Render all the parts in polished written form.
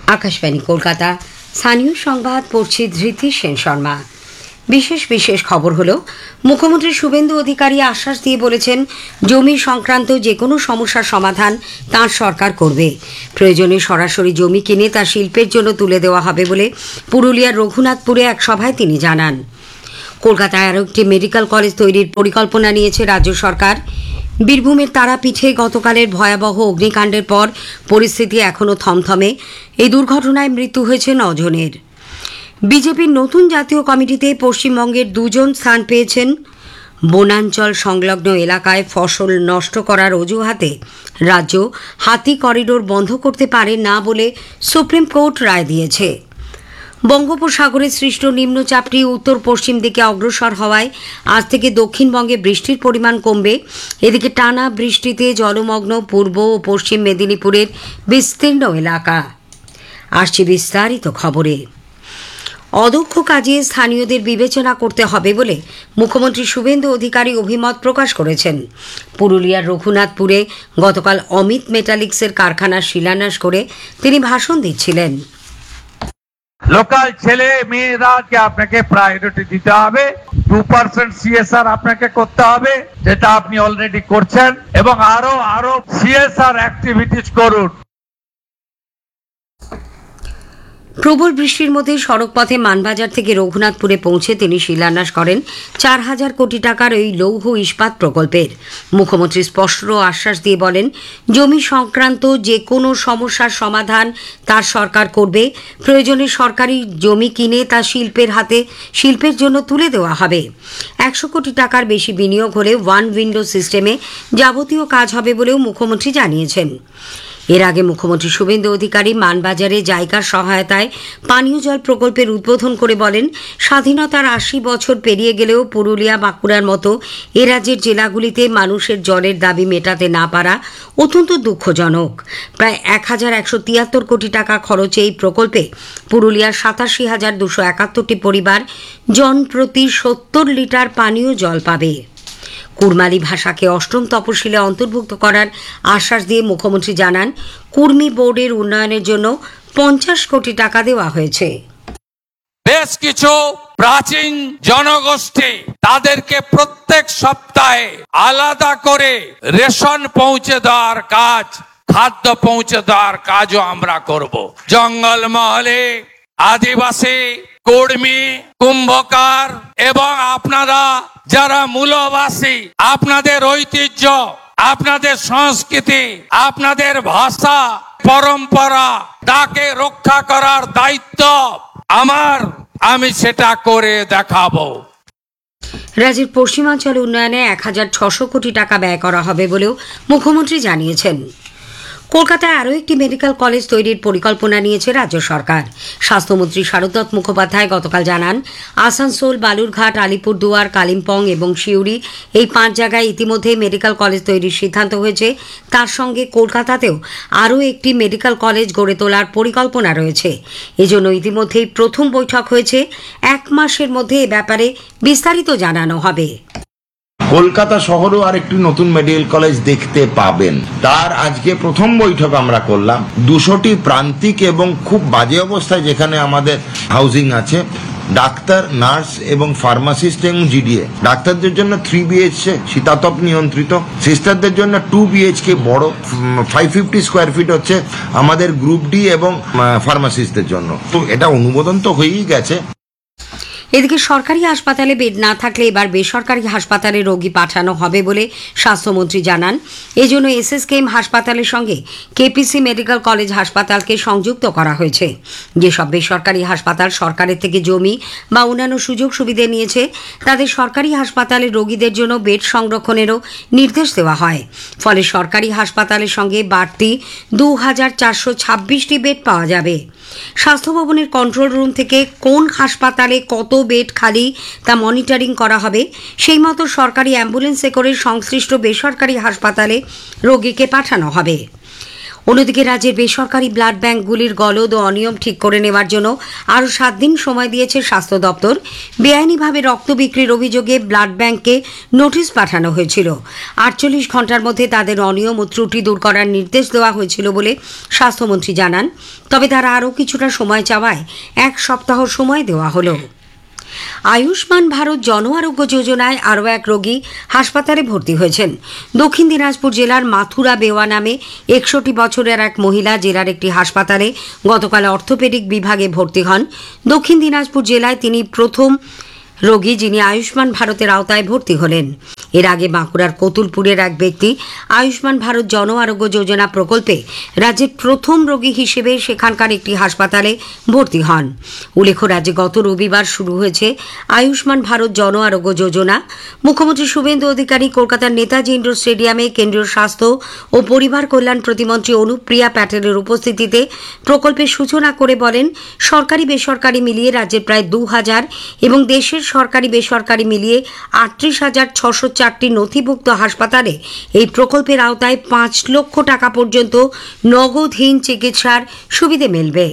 আকাশবাণী কলকাতা। স্থানীয় সংবাদ পড়ছি ধৃতি সেন শর্মা। বিশেষ খবর হলো, মুখ্যমন্ত্রী শুভেন্দু অধিকারী আশ্বাস দিয়ে বলেছেন, জমি সংক্রান্ত যে কোনো সমস্যার সমাধান তাঁর সরকার করবে। প্রয়োজনে সরাসরি জমি কিনে তা শিল্পের জন্য তুলে দেওয়া হবে বলে পুরুলিয়ার রঘুনাথপুরে এক সভায় তিনি জানান। কলকাতায় আরও একটি মেডিকেল কলেজ তৈরির পরিকল্পনা নিয়েছে রাজ্য সরকার। বীরভূমের তারাপীঠে গতকালের ভয়াবহ অগ্নিকাণ্ডের পর পরিস্থিতি এখনও থমথমে। এই দুর্ঘটনায় মৃত্যু হয়েছে 9 জনের। বিজেপির নতুন জাতীয় কমিটিতে পশ্চিমবঙ্গের 2 জন স্থান পেয়েছেন। বনাঞ্চল সংলগ্ন এলাকায় ফসল নষ্ট করার অজুহাতে রাজ্য হাতি করিডোর বন্ধ করতে পারে না বলে সুপ্রিম কোর্ট রায় দিয়েছে। বঙ্গোপসাগরে সৃষ্ট নিম্নচাপটি উত্তর পশ্চিম দিকে অগ্রসর হওয়ায় আজ থেকে দক্ষিণবঙ্গে বৃষ্টির পরিমাণ কমবে। এদিকে টানা বৃষ্টিতে জলমগ্ন পূর্ব ও পশ্চিম মেদিনীপুরের বিস্তীর্ণ এলাকা। আসছে বিস্তারিত খবরে। অদক্ষ কাজে স্থানীয়দের বিবেচনা করতে হবে বলে মুখ্যমন্ত্রী শুভেন্দু অধিকারী অভিমত প্রকাশ করেছেন। পুরুলিয়ার রঘুনাথপুরে গতকাল অমিত মেটালিক্সের কারখানার শিলান্যাস করে তিনি ভাষণ দিচ্ছিলেন। লোকাল ছেলে মেয়েরাকে আপনাকে প্রায়োরিটি দিতে হবে। 2% CSR আপনাকে করতে হবে, যেটা আপনি অলরেডি করছেন, এবং আরো CSR অ্যাক্টিভিটিস করুন। প্রবল বৃষ্টির মধ্যে সড়কপথে মানবাজার থেকে রঘুনাথপুরে পৌঁছে তিনি শিলান্যাস করেন 4,000 কোটি টাকার এই লৌহ ইস্পাত প্রকল্পের। মুখ্যমন্ত্রী স্পষ্ট আশ্বাস দিয়ে বলেন, জমি সংক্রান্ত যে কোনো সমস্যার সমাধান তার সরকার করবে। প্রয়োজনে সরকারি জমি কিনে তা শিল্পের জন্য তুলে দেওয়া হবে। 100 কোটি টাকার বেশি বিনিয়োগ হলে ওয়ান উইন্ডো সিস্টেমে যাবতীয় কাজ হবে বলেও মুখ্যমন্ত্রী জানিয়েছেন। এর আগে মুখ্যমন্ত্রী শুভেন্দু অধিকারী মানবাজারে জায়গার সহায়তায় পানীয় জল প্রকল্পের উদ্বোধন করে বলেন, স্বাধীনতার 80 বছর পেরিয়ে গেলেও পুরুলিয়া বাঁকুড়ার মতো এ রাজ্যের জেলাগুলিতে মানুষের জলের দাবি মেটাতে না পারা অত্যন্ত দুঃখজনক। প্রায় 1,173 কোটি টাকা খরচে এই প্রকল্পে পুরুলিয়ার 87,271টি পরিবার জনপ্রতি 70 লিটার পানীয় জল পাবে। কুড়মালি ভাষাকে 8ম তপশিলে অন্তর্ভুক্ত করার আশ্বাস দিয়ে মুখ্যমন্ত্রী জানান, কুর্মী বোর্ডের উন্নয়নের জন্য 50 কোটি টাকা দেওয়া হয়েছে। বেশ কিছু প্রাচীন জনগোষ্ঠী, তাদেরকে প্রত্যেক সপ্তাহে আলাদা করে রেশন পৌঁছে দেওয়ার কাজ, খাদ্য পৌঁছে দেওয়ার কাজও আমরা করব। জঙ্গলমহলে আদিবাসী, কর্মী, কুম্ভকার এবং আপনারা যারা মূলবাসী, আপনাদের ঐতিহ্য, আপনাদের সংস্কৃতি, আপনাদের ভাষা, পরম্পরা, তাকে রক্ষা করার দায়িত্ব আমার। আমি সেটা করে দেখাবো। রাজ্যের পশ্চিমাঞ্চল উন্নয়নে 1,600 কোটি টাকা ব্যয় করা হবে বলেও মুখ্যমন্ত্রী জানিয়েছেন। কলকাতায় আরও একটি মেডিকেল কলেজ তৈরির পরিকল্পনা নিয়েছে রাজ্য সরকার। স্বাস্থ্যমন্ত্রী শারদত্ত মুখোপাধ্যায় গতকাল জানান, আসানসোল, বালুরঘাট, আলিপুরদুয়ার, কালিম্পং এবং সিউড়ি এই 5 জায়গায় ইতিমধ্যে মেডিকেল কলেজ তৈরির সিদ্ধান্ত হয়েছে। তার সঙ্গে কলকাতাতেও আরও একটি মেডিকেল কলেজ গড়ে তোলার পরিকল্পনা রয়েছে। এজন্য ইতিমধ্যেই প্রথম বৈঠক হয়েছে। 1 মাসের মধ্যে এ ব্যাপারে বিস্তারিত জানানো হবে। কলকাতা শহরেও আর একটি নতুন মেডিকেল কলেজ দেখতে পাবেন। তার আজকে প্রথম বৈঠক আমরা করলাম। 200টি প্রান্তিক এবং খুব বাজে অবস্থায় যেখানে আমাদের হাউজিং আছে, ডাক্তার, নার্স এবং ফার্মাসিস্ট এবং GDA। ডাক্তারদের জন্য 3 BHK শীতাতপ নিয়ন্ত্রিত, সিস্টারদের জন্য 2 BHK বড় 550 স্কোয়ার ফিট হচ্ছে আমাদের গ্রুপ ডি এবং ফার্মাসিস্টদের জন্য। তো এটা অনুমোদন তো হয়েই গেছে। এদিকে সরকারি হাসপাতালে বেড না থাকলে এবার বেসরকারি হাসপাতালে রোগী পাঠানো হবে বলে স্বাস্থ্যমন্ত্রী জানান। এজন্য SSKM হাসপাতালের সঙ্গে KPC মেডিকেল কলেজ হাসপাতালকে সংযুক্ত করা হয়েছে। যেসব বেসরকারি হাসপাতাল সরকারের থেকে জমি বা অন্যান্য সুযোগ সুবিধা নিয়েছে, তাদের সরকারি হাসপাতালের রোগীদের জন্য বেড সংরক্ষণেরও নির্দেশ দেওয়া হয়। ফলে সরকারি হাসপাতালের সঙ্গে বাড়তি 2,426টি বেড পাওয়া যাবে। স্বাস্থ্য ভবনের কন্ট্রোল রুম থেকে কোন হাসপাতালে কত বেড খালি তা মনিটরিং করা হবে। সেই মতো সরকারি অ্যাম্বুলেন্সে করে সংশ্লিষ্ট বেসরকারি হাসপাতালে রোগীকে পাঠানো হবে। অন্যদিকে রাজ্যের বেসরকারি ব্লাড ব্যাঙ্কগুলির গলদ ও অনিয়ম ঠিক করে নেওয়ার জন্য আরও 7 দিন সময় দিয়েছে স্বাস্থ্য দপ্তর। বেআইনিভাবে রক্ত বিক্রির অভিযোগে ব্লাড ব্যাঙ্ককে নোটিশ পাঠানো হয়েছিল। 48 ঘন্টার মধ্যে তাদের অনিয়ম ও ত্রুটি দূর করার নির্দেশ দেওয়া হয়েছিল বলে স্বাস্থ্যমন্ত্রী জানান। তবে তারা আরও কিছুটা সময় চাওয়ায় 1 সপ্তাহ সময় দেওয়া হলো। আয়ুষ্মান ভারত জন আরোগ্য যোজনায় আরও এক রোগী হাসপাতালে ভর্তি হয়েছেন। দক্ষিণ দিনাজপুর জেলার মাথুরা বেওয়া নামে 61 বছরের এক মহিলা জেলার একটি হাসপাতালে গতকাল অর্থোপেডিক বিভাগে ভর্তি হন। দক্ষিণ দিনাজপুর জেলায় তিনি প্রথম রোগী যিনি আয়ুষ্মান ভারতের আওতায় ভর্তি হলেন। এর আগে বাঁকুড়ার কতুলপুরের এক ব্যক্তি আয়ুষ্মান ভারত জন আরোগ্য যোজনা প্রকল্পে রাজ্যের প্রথম রোগী হিসেবে সেখানকার একটি হাসপাতালে ভর্তি হন। উল্লেখ্য, রাজ্যে গত রবিবার শুরু হয়েছে আয়ুষ্মান ভারত জন আরোগ্য যোজনা। মুখ্যমন্ত্রী শুভেন্দু অধিকারী কলকাতার নেতাজি ইন্ডোর স্টেডিয়ামে কেন্দ্রীয় স্বাস্থ্য ও পরিবার কল্যাণ প্রতিমন্ত্রী অনুপ্রিয়া প্যাটেলের উপস্থিতিতে প্রকল্পের সূচনা করে বলেন, সরকারি বেসরকারি মিলিয়ে রাজ্যের প্রায় 2000 এবং দেশের সরকারি বেসরকারি মিলিয়ে 38,604টি নথিভুক্ত হাসপাতালে এই প্রকল্পের আওতায় 5 লক্ষ টাকা পর্যন্ত নগদহীন চিকিৎসার সুবিধে মিলবে।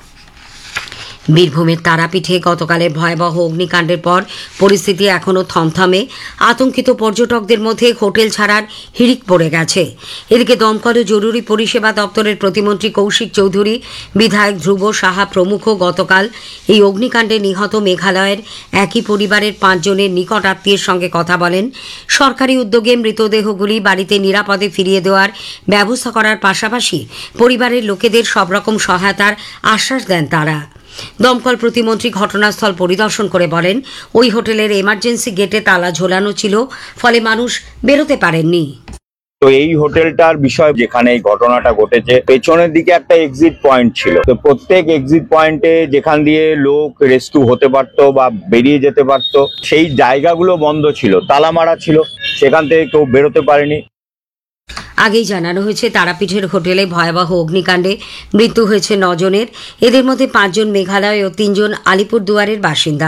বীরভূমের তারাপীঠে গতকালের ভয়াবহ অগ্নিকাণ্ডের পর পরিস্থিতি এখনও থমথমে। আতঙ্কিত পর্যটকদের মধ্যে হোটেল ছাড়ার হিড়িক পড়ে গেছে। এদিকে দমকল ও জরুরি পরিষেবা দপ্তরের প্রতিমন্ত্রী কৌশিক চৌধুরী, বিধায়ক ধ্রুব সাহা প্রমুখ গতকাল এই অগ্নিকাণ্ডে নিহত মেঘালয়ের একই পরিবারের 5 জনের নিকট আত্মীয়ের সঙ্গে কথা বলেন। সরকারি উদ্যোগে মৃতদেহগুলি বাড়িতে নিরাপদে ফিরিয়ে দেওয়ার ব্যবস্থা করার পাশাপাশি পরিবারের লোকেদের সব রকম সহায়তার আশ্বাস দেন তারা। দমকল প্রতিমন্ত্রী ঘটনাস্থল পরিদর্শন করে বলেন, ওই হোটেলের এমার্জেন্সি গেটে তালা ঝোলানো ছিল, ফলে মানুষ বেরোতে পারেননি। তো এই হোটেলটার বিষয় যেখানে এই ঘটনাটা ঘটেছে, পেছনের দিকে একটা এক্সিট পয়েন্ট ছিল। তো প্রত্যেক এক্সিট পয়েন্টে যেখান দিয়ে লোক রেস্কিউ হতে পারতো বা বেরিয়ে যেতে পারতো, সেই জায়গাগুলো বন্ধ ছিল, তালা মারা ছিল, সেখান থেকে কেউ বেরোতে পারেনি। আগেই জানানো হয়েছে, তারাপীঠের হোটেলে ভয়াবহ অগ্নিকাণ্ডে মৃত্যু হয়েছে 9 জনের। এদের মধ্যে 5 জন মেঘালয় ও 3 জন আলিপুরদুয়ারের বাসিন্দা।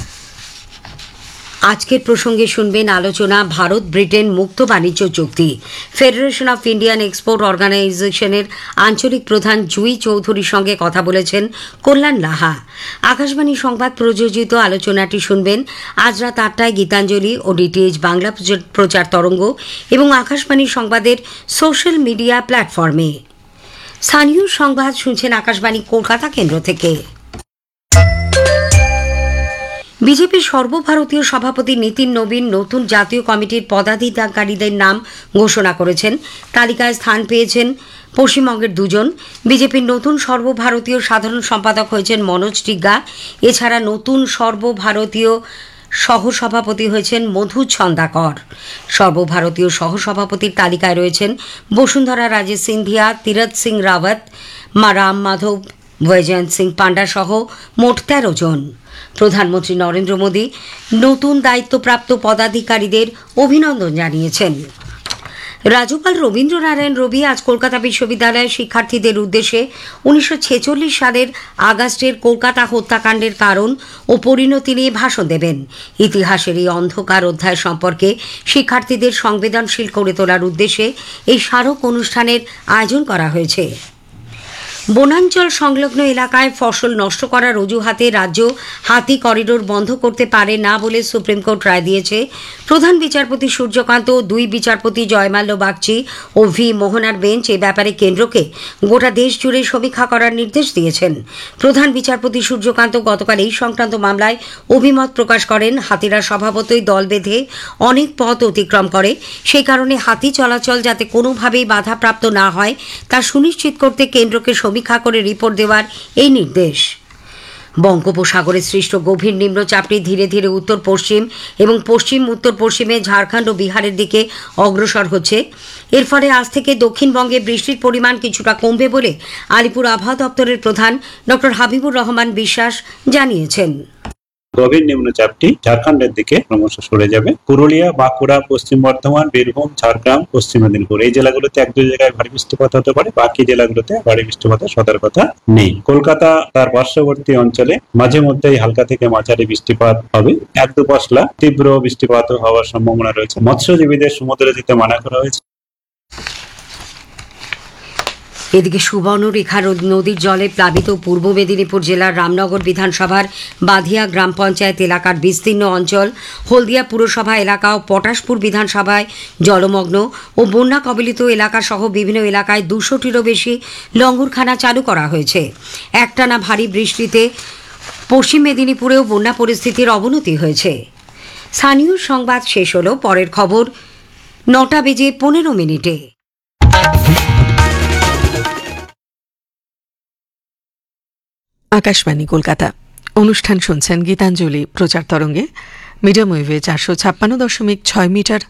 আজকের প্রসঙ্গে শুনবেন আলোচনা ভারত ব্রিটেন মুক্ত বাণিজ্য চুক্তি। ফেডারেশন অফ ইন্ডিয়ান এক্সপোর্ট অর্গানাইজেশনের আঞ্চলিক প্রধান জুই চৌধুরীর সঙ্গে কথা বলেছেন কল্যাণ লাহা। আকাশবাণী সংবাদ প্রযোজিত আলোচনাটি শুনবেন আজ রাত 8টায় গীতাঞ্জলি ও ডিটিএইচ বাংলা প্রচার তরঙ্গ এবং আকাশবাণী সংবাদের সোশ্যাল মিডিয়া প্ল্যাটফর্মে। স্থানীয় সংবাদ শুনছেন আকাশবাণী কলকাতা কেন্দ্র থেকে। বিজেপির সর্বভারতীয় সভাপতি নীতিন নবীন নতুন জাতীয় কমিটির পদাধিকারীদের নাম ঘোষণা করেছেন। তালিকায় স্থান পেয়েছেন পশ্চিমবঙ্গের 2 জন। বিজেপির নতুন সর্বভারতীয় সাধারণ সম্পাদক হয়েছেন মনোজ টিগ্গা। এছাড়া নতুন সর্বভারতীয় সহসভাপতি হয়েছেন মধু ছন্দাকর। সর্বভারতীয় সহসভাপতির তালিকায় রয়েছেন বসুন্ধরা রাজে সিন্ধিয়া, তীরথ সিং রাওয়াত, রাম মাধব, বৈজয়ন্ত সিং পান্ডা সহ মোট 13 জন। প্রধানমন্ত্রী নরেন্দ্র মোদী নতুন দায়িত্বপ্রাপ্ত পদাধিকারীদের অভিনন্দন জানিয়েছেন। রাজ্যপাল রবীন্দ্রনারায়ণ রবি আজ কলকাতা বিশ্ববিদ্যালয়ের শিক্ষার্থীদের উদ্দেশ্যে 1946 সালের আগস্টের কলকাতা হত্যাকাণ্ডের কারণ ও পরিণতি নিয়ে ভাষণ দেবেন। ইতিহাসের এই অন্ধকার অধ্যায় সম্পর্কে শিক্ষার্থীদের সংবেদনশীল করে তোলার উদ্দেশ্যে এই স্মারক অনুষ্ঠানের আয়োজন করা হয়েছে। বনাঞ্চল সংলগ্ন এলাকায় ফসল নষ্ট করার অজুহাতে রাজ্য হাতি করিডোর বন্ধ করতে পারে না বলে সুপ্রিম কোর্ট রায় দিয়েছে। প্রধান বিচারপতি সূর্যকান্ত, 2 বিচারপতি জয়মাল্য বাগচি ও ভি মোহনার বেঞ্চ এ ব্যাপারে কেন্দ্রকে গোটা দেশ জুড়ে সমীক্ষা করার নির্দেশ দিয়েছেন। প্রধান বিচারপতি সূর্যকান্ত গতকাল এই সংক্রান্ত মামলায় অভিমত প্রকাশ করেন, হাতিরা স্বভাবতই দল বেঁধে অনেক পথ অতিক্রম করে, সেই কারণে হাতি চলাচল যাতে কোনোভাবেই বাধাপ্রাপ্ত না হয় তা সুনিশ্চিত করতে কেন্দ্রকে সমীক্ষা করে রিপোর্ট দেওয়ার এই নির্দেশ। বঙ্গোপসাগরে সৃষ্ট গভীর নিম্নচাপটি ধীরে ধীরে উত্তর পশ্চিম এবং পশ্চিম উত্তর পশ্চিমে ঝাড়খণ্ড ও বিহারের দিকে অগ্রসর হচ্ছে। এর ফলে আজ থেকে দক্ষিণবঙ্গে বৃষ্টির পরিমাণ কিছুটা কমবে বলে আলিপুর আবহাওয়া দপ্তরের প্রধান ডক্টর হাবিবুর রহমান বিশ্বাস জানিয়েছেন। গভীর নিম্নচাপটি ঝাড়খণ্ডের দিকে ক্রমশ সরে যাবে। পুরুলিয়া, বাঁকুড়া, পশ্চিম বর্ধমান, বীরভূম, ঝাড়গ্রাম, পশ্চিম মেদিনীপুর এই জেলাগুলোতে 1-2 জায়গায় ভারী বৃষ্টিপাত হতে পারে। বাকি জেলাগুলোতে ভারী বৃষ্টিপাতের সতর্কতা নেই। কলকাতা তার পার্শ্ববর্তী অঞ্চলে মাঝে মধ্যেই হালকা থেকে মাঝারি বৃষ্টিপাত হবে। 1-2 পশলা তীব্র বৃষ্টিপাত হওয়ার সম্ভাবনা রয়েছে। মৎস্যজীবীদের সমুদ্রে যেতে মানা করা হয়েছে। এদিকে সুবর্ণরেখা নদীর জলে প্লাবিত পূর্ব মেদিনীপুর জেলার রামনগর বিধানসভার বাধিয়া গ্রাম পঞ্চায়েত এলাকার বিস্তীর্ণ অঞ্চল, হলদিয়া পুরসভা এলাকা ও পটাশপুর বিধানসভায় জলমগ্ন ও বন্যা কবলিত এলাকা সহ বিভিন্ন এলাকায় 200টিরও বেশি লঙ্গরখানা চালু করা হয়েছে। একটানা ভারী বৃষ্টিতে পশ্চিম মেদিনীপুরেও বন্যা পরিস্থিতির অবনতি হয়েছে। স্থানীয় সংবাদ শেষ হল। পরের খবর 9:15 আকাশবাণী কলকাতা। অনুষ্ঠান শুনছেন গীতাঞ্জলি প্রচার তরঙ্গে, মিডিয়াম ওয়েভে 456.6 মিটার